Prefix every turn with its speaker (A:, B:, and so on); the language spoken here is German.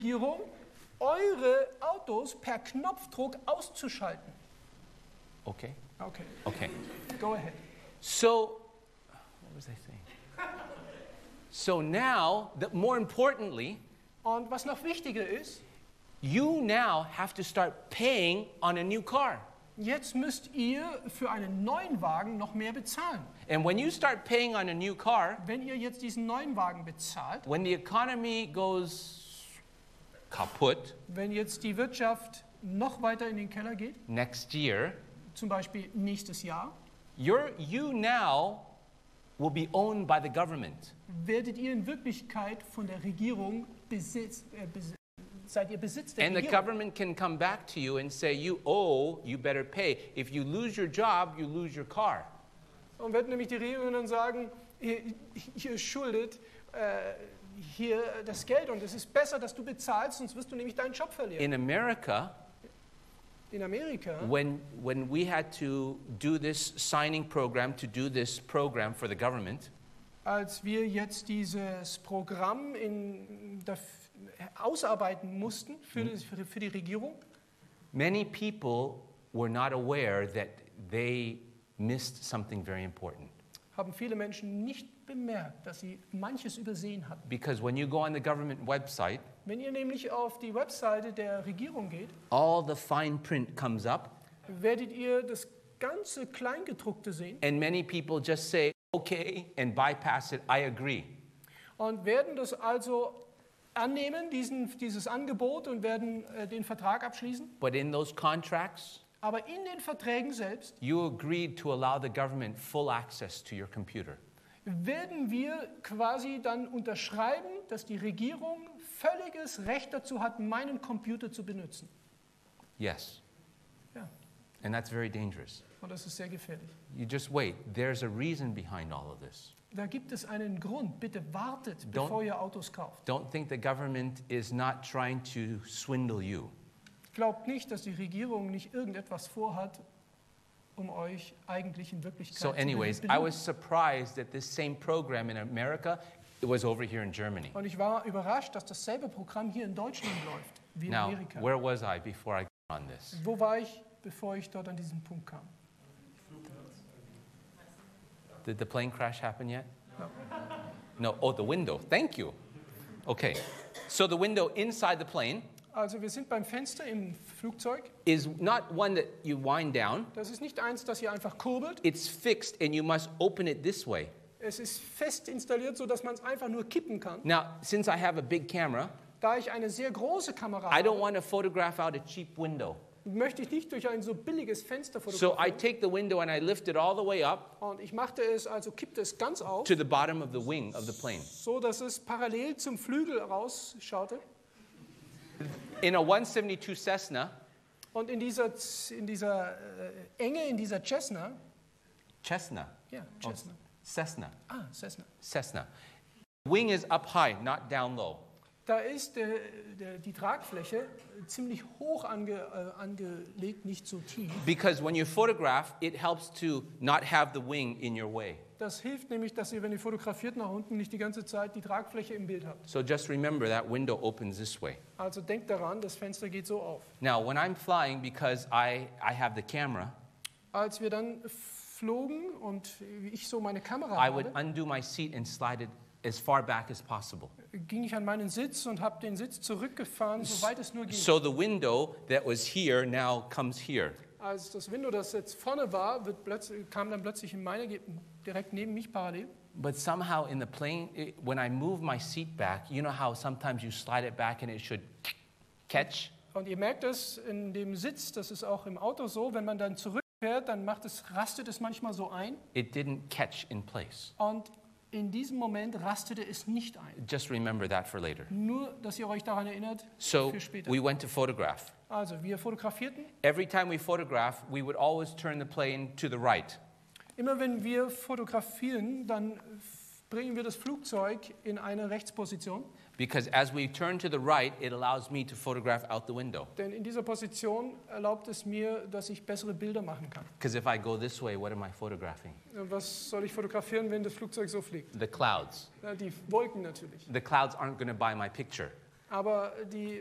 A: Regierung, eure Autos per Knopfdruck auszuschalten.
B: Okay?
A: Okay,
B: Okay.
A: go ahead.
B: So, what was I saying? So now, more importantly,
A: Und was noch wichtiger ist,
B: you now have to start paying on a new car.
A: jetzt müsst ihr für einen neuen Wagen noch mehr bezahlen.
B: And when you start paying on a new car,
A: Wenn ihr jetzt diesen neuen Wagen bezahlt,
B: when the economy goes kaput
A: wenn jetzt die Wirtschaft noch weiter in den Keller geht,
B: next year,
A: zum Beispiel nächstes Jahr,
B: you now will be owned by the government.
A: werdet ihr in Wirklichkeit von der Regierung seid ihr Besitz der
B: And the
A: Regierung.
B: government can come back to you and say, you better pay. If you lose your job, you lose your car.
A: Und wird nämlich die Regierung dann sagen, ihr schuldet hier das Geld und es ist besser, dass du bezahlst, sonst wirst du nämlich deinen Job verlieren.
B: In America,
A: In Amerika,
B: when we had to do this signing program, to do this program for the government,
A: als wir jetzt dieses Programm ausarbeiten mussten für die Regierung,
B: many people were not aware that they missed something very important.
A: haben viele Menschen nicht bemerkt, dass sie manches übersehen hatten.
B: Because when you go on the government website,
A: Wenn ihr nämlich auf die Webseite der Regierung geht,
B: all the fine print comes up,
A: werdet ihr das ganze Kleingedruckte sehen
B: and many people just say, okay, and bypass it, I agree.
A: und werden das also annehmen, dieses Angebot, und werden den Vertrag abschließen.
B: But in those contracts,
A: Aber in den Verträgen selbst
B: you agreed to allow the government full access to your computer.
A: werden wir quasi dann unterschreiben, dass die Regierung völliges Recht dazu hat, meinen Computer zu benutzen.
B: Yes.
A: Ja,
B: And that's very dangerous.
A: und das ist sehr gefährlich.
B: You just wait. There's a reason behind all of this.
A: Da gibt es einen Grund. Bitte wartet, bevor ihr Autos kauft.
B: Don't think the government is not trying to swindle you.
A: Glaubt nicht, dass die Regierung nicht irgendetwas vorhat, um euch eigentlich in Wirklichkeit
B: So
A: zu
B: anyways, I
A: belohnen.
B: was surprised that this same program in America, it was over here in Germany.
A: Und ich war überrascht, dass dasselbe Programm hier in Deutschland läuft, wie in
B: Now,
A: Amerika.
B: where was I before I got on this?
A: Wo war ich, bevor ich dort an diesen Punkt kam?
B: Did the plane crash happen yet?
A: No.
B: No. Oh, the window. Thank you. Okay. So the window inside the plane
A: Also wir sind beim Fenster im Flugzeug.
B: is not one that you wind down.
A: Das ist nicht eins, das ihr einfach kurbelt.
B: It's fixed and you must open it this way.
A: Es ist fest installiert, sodass man es einfach nur kippen kann.
B: Now, since I have a big camera,
A: Da ich eine sehr große Kamera
B: I don't
A: habe,
B: want to photograph out a cheap window.
A: möchte ich nicht durch ein so billiges Fenster
B: So I
A: fotografieren.
B: take the window and I lift it all the way up
A: Und ich machte es, also kippte es ganz auf,
B: to the bottom of the wing of the plane.
A: so dass es parallel zum Flügel rausschaute.
B: In a 172 Cessna,
A: Und in dieser Enge, in dieser Cessna,
B: Cessna,
A: ja, Cessna,
B: Cessna,
A: Cessna,
B: Cessna. Wing is up high, not down low.
A: da ist die Tragfläche ziemlich hoch angelegt, nicht so tief.
B: Because when you photograph, it helps to not have the wing in your way.
A: Das hilft nämlich, dass ihr, wenn ihr fotografiert, nach unten nicht die ganze Zeit die Tragfläche im Bild habt.
B: So just remember that window opens this way.
A: Also denkt daran, das Fenster geht so auf.
B: Now, when I'm flying, because I have the camera,
A: Als wir dann flogen und ich so meine Kamera
B: I would
A: hatte,
B: undo my seat and slide it as far back as possible.
A: ging ich an meinen Sitz und habe den Sitz zurückgefahren, soweit es nur ging.
B: So the window that was here now comes here.
A: Als das Window, das jetzt vorne war, kam dann plötzlich in meine, direkt neben mich parallel.
B: But somehow in the plane, when I move my seat back, you know how sometimes you slide it back and it should catch?
A: Und ihr merkt es in dem Sitz, das ist auch im Auto so, wenn man dann zurückfährt, dann rastet es manchmal so ein.
B: It didn't catch in place.
A: Und in diesem Moment rastete es nicht ein.
B: Just remember that for later.
A: Nur, dass ihr euch daran erinnert,
B: So
A: für später.
B: we went to photograph.
A: Also, wir fotografierten.
B: Every time we photograph, we would always turn the plane to the right.
A: Immer wenn wir fotografieren, dann bringen wir das Flugzeug in eine Rechtsposition.
B: Because as we turn to the right, it allows me to photograph out the window.
A: Denn in dieser Position erlaubt es mir, dass ich bessere Bilder machen kann.
B: Because if I go this way, what am I photographing?
A: Was soll ich fotografieren, wenn das Flugzeug so fliegt?
B: The clouds.
A: Ja, die Wolken natürlich.
B: The clouds aren't going to buy my picture.
A: Aber die